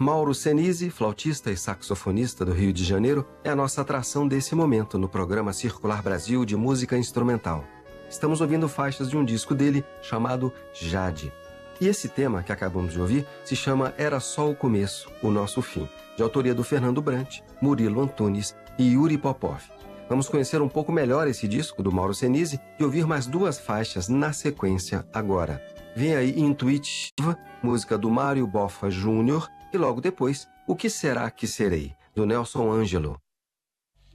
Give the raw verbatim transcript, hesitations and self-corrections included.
Mauro Senise, flautista e saxofonista do Rio de Janeiro, é a nossa atração desse momento no programa Circular Brasil de música instrumental. Estamos ouvindo faixas de um disco dele chamado Jade. E esse tema que acabamos de ouvir se chama Era Só o Começo, o Nosso Fim, de autoria do Fernando Brant, Murilo Antunes e Yuri Popov. Vamos conhecer um pouco melhor esse disco do Mauro Senise e ouvir mais duas faixas na sequência agora. Vem aí Intuitiva, música do Mário Boffa Júnior, e logo depois, O Que Será Que Serei, do Nelson Ângelo.